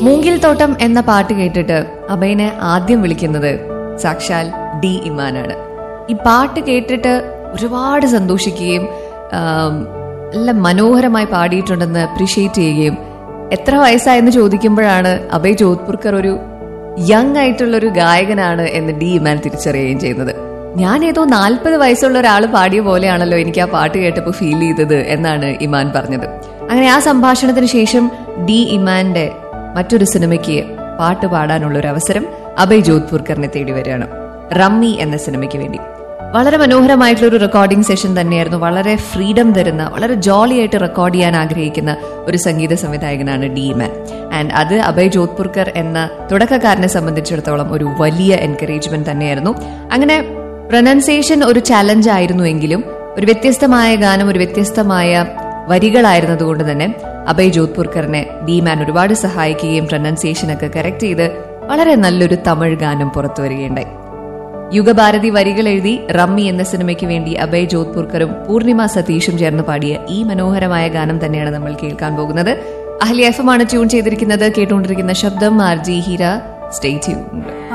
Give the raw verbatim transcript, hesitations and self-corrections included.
മൂങ്കിൽ തോട്ടം എന്ന പാട്ട് കേട്ടിട്ട് അഭയനെ ആദ്യം വിളിക്കുന്നത് സാക്ഷാൽ ഡി ഇമാനാണ്. ഈ പാട്ട് കേട്ടിട്ട് ഒരുപാട് സന്തോഷിക്കുകയും നല്ല മനോഹരമായി പാടിയിട്ടുണ്ടെന്ന് അപ്രീഷിയേറ്റ് ചെയ്യുകയും എത്ര വയസ്സായെന്ന് ചോദിക്കുമ്പോഴാണ് അഭയ് ജോധ്പുർക്കർ ഒരു യങ് ആയിട്ടുള്ളൊരു ഗായകനാണ് എന്ന് ഡി ഇമാൻ തിരിച്ചറിയുകയും ചെയ്യുന്നത്. ഞാൻ ഏതോ നാൽപ്പത് വയസ്സുള്ള ഒരാൾ പാടിയ പോലെയാണല്ലോ എനിക്ക് ആ പാട്ട് കേട്ടപ്പോൾ ഫീൽ ചെയ്തത് എന്നാണ് ഇമാൻ പറഞ്ഞത്. അങ്ങനെ ആ സംഭാഷണത്തിന് ശേഷം ഡി ഇമാന്റെ മറ്റൊരു സിനിമയ്ക്ക് പാട്ട് പാടാനുള്ള ഒരു അവസരം അഭയ് ജോധ്പുർക്കറിനെ തേടി വരികയാണ്, റമ്മി എന്ന സിനിമയ്ക്ക് വേണ്ടി. വളരെ മനോഹരമായിട്ടുള്ള ഒരു റെക്കോർഡിംഗ് സെഷൻ തന്നെയായിരുന്നു. വളരെ ഫ്രീഡം തരുന്ന, വളരെ ജോളി ആയിട്ട് റെക്കോർഡ് ചെയ്യാൻ ആഗ്രഹിക്കുന്ന ഒരു സംഗീത സംവിധായകനാണ് ഡി ഇമാൻ. ആൻഡ് അത് അഭയ് ജോധ്പുർക്കർ എന്ന തുടക്കക്കാരനെ സംബന്ധിച്ചിടത്തോളം ഒരു വലിയ എൻകറേജ്മെന്റ് തന്നെയായിരുന്നു. അങ്ങനെ പ്രൊനൗൺസിയേഷൻ ഒരു ചലഞ്ച് ആയിരുന്നു എങ്കിലും ഒരു വ്യത്യസ്തമായ ഗാനം, ഒരു വ്യത്യസ്തമായ വരികളായിരുന്നതുകൊണ്ട് തന്നെ അഭയ് ജോധ്പുർക്കറിനെ ഡി ഇമാൻ ഒരുപാട് സഹായിക്കുകയും പ്രൊനൗൺസിയേഷനൊക്കെ കറക്റ്റ് ചെയ്ത് വളരെ നല്ലൊരു തമിഴ് ഗാനം പുറത്തു വരികയുണ്ടായി. യുഗഭാരതി വരികൾ എഴുതി റമ്മി എന്ന സിനിമയ്ക്ക് വേണ്ടി അഭയ് ജോധ്പുർക്കറും പൂർണിമ സതീഷും ചേർന്ന് പാടിയ ഈ മനോഹരമായ ഗാനം തന്നെയാണ് നമ്മൾ കേൾക്കാൻ പോകുന്നത്. അഹ്ലി എഫ് എം ആണ് ട്യൂൺ ചെയ്തിരിക്കുന്നത്. കേട്ടുകൊണ്ടിരിക്കുന്ന ശബ്ദം R G Heera. Stay tuned.